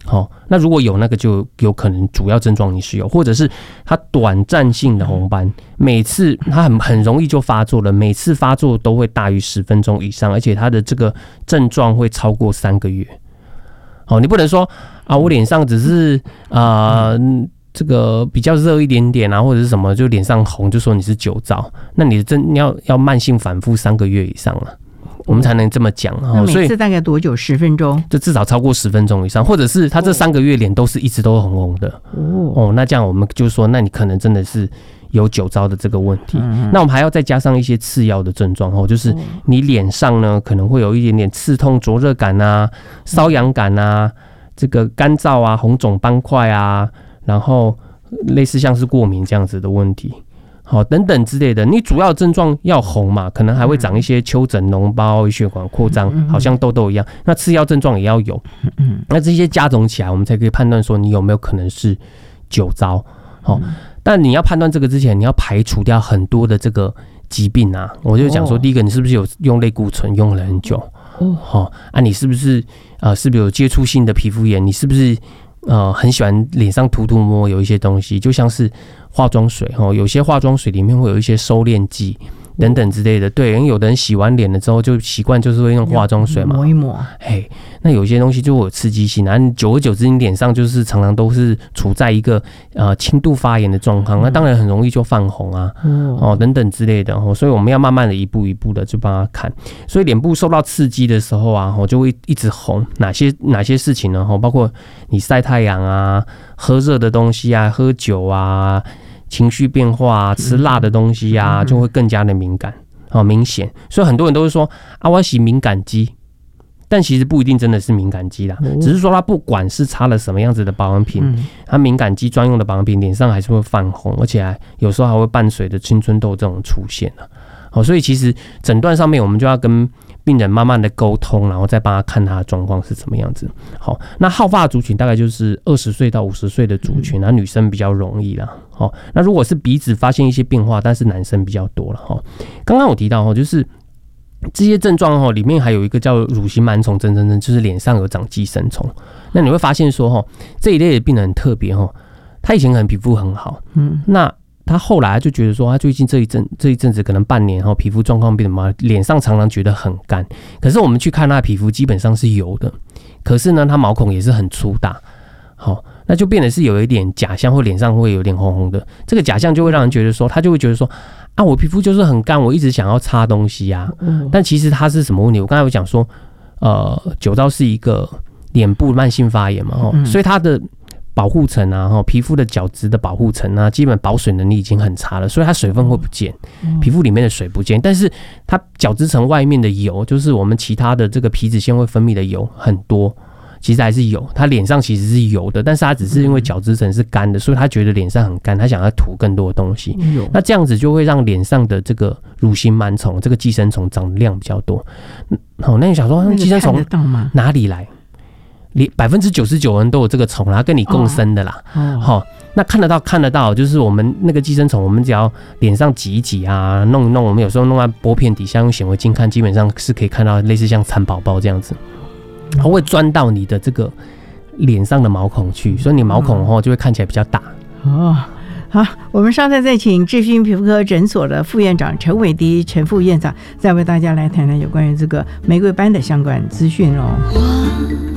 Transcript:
那如果有那个就有可能主要症状你是有，或者是它短暂性的红斑，每次它很容易就发作了，每次发作都会大于10分钟以上，而且它的这个症状会超过3个月。你不能说我脸上只是这个比较热一点点或者是什么就脸上红就说你是酒糟，那你要慢性反复3个月以上了。我们才能这么讲。 那每次大概多久？10分钟？ 就至少超过10分钟以上，或者是他这3个月脸一直都红红的。那这样我们就说，那你可能真的是有酒糟的这个问题。那我们还要再加上一些次要的症状，就是你脸上呢可能会有一点点刺痛、灼热感瘙痒感这个干燥红肿斑块然后类似像是过敏这样子的问题。等等之类的，你主要症状要红嘛，可能还会长一些丘疹、脓包、血管扩张，好像痘痘一样。那次要症状也要有，那这些加总起来，我们才可以判断说你有没有可能是酒糟。但你要判断这个之前，你要排除掉很多的这个疾病我就讲说，第一个，你是不是有用类固醇用了很久？你是不是有接触性的皮肤炎？你是不是很喜欢脸上涂抹有一些东西，就像是化妆水有些化妆水里面会有一些收敛剂等等之类的。对，因为有的人洗完脸了之后就习惯就是会用化妆水嘛， 抹一抹。 那有些东西就会有刺激性久而久之你脸上就是常常都是处在一个轻度发炎的状况，那当然很容易就泛红等等之类的所以我们要慢慢的一步一步的就帮他看。所以脸部受到刺激的时候就会一直红。哪些事情呢？包括你晒太阳喝热的东西喝酒情绪变化吃辣的东西就会更加的敏感明显。所以很多人都会说我是敏感肌，但其实不一定真的是敏感肌啦，只是说它不管是擦了什么样子的保养品，它敏感肌专用的保养品脸上还是会泛红，而且有时候还会伴随着青春痘这种出现所以其实诊断上面我们就要跟病人慢慢的沟通，然后再帮他看他的状况是怎么样子。那好发族群大概就是20岁到50岁的族群，女生比较容易啦。那如果是鼻子发现一些变化，但是男生比较多了。刚刚我提到就是这些症状里面还有一个叫乳型螨虫症，就是脸上有长寄生虫。那你会发现说这一类的病人很特别他以前可能皮肤很好，那他后来就觉得说他最近这一阵子可能半年皮肤状况变得嘛，脸上常常觉得很干，可是我们去看他的皮肤基本上是油的，可是呢他毛孔也是很粗大，那就变得是有一点假象，或脸上会有点红红的。这个假象就会让人觉得说，他就会觉得说我皮肤就是很干，我一直想要擦东西但其实它是什么问题？我刚才有讲说酒糟是一个脸部慢性发炎嘛所以它的保护层皮肤的角质的保护层基本保水能力已经很差了，所以它水分会不见，皮肤里面的水不见，但是它角质层外面的油，就是我们其他的这个皮脂腺会分泌的油很多，其实还是有，他脸上其实是油的，但是他只是因为角质层是干的，所以他觉得脸上很干，他想要涂更多的东西，那这样子就会让脸上的这个乳型螨虫这个寄生虫长的量比较多。那你想说寄生虫哪里来？99%人都有这个虫啦，跟你共生的啦。那看得到，就是我们那个寄生虫，我们只要脸上挤一挤弄一弄，我们有时候弄在玻片底下用显微镜看，基本上是可以看到类似像蚕宝宝这样子，它会钻到你的这个脸上的毛孔去，所以你毛孔就会看起来比较大。 好，我们稍后再请智勋皮肤科诊所的副院长陈伟迪陈副院长再为大家来谈谈有关于这个玫瑰斑的相关资讯哦。